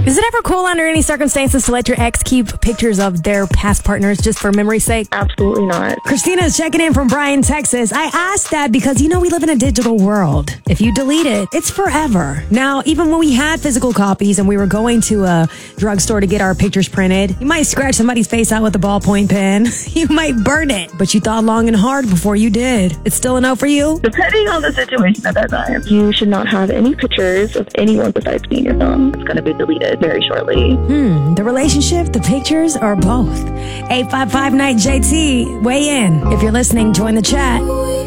Is it ever cool under any circumstances to let your ex keep pictures of their past partners just for memory's sake? Absolutely not. Christina is checking in from Bryan, Texas. I asked that because, we live in a digital world. If you delete it, it's forever. Now, even when we had physical copies and we were going to a drugstore to get our pictures printed, you might scratch somebody's face out with a ballpoint pen. You might burn it, but you thought long and hard before you did. It's still a no for you? Depending on the situation at that time, you should not have any pictures of anyone besides me in your phone. It's going to be deleted very shortly. The relationship, the pictures, or both? 855-NIGHT-JT. Weigh in. If you're listening, join the chat.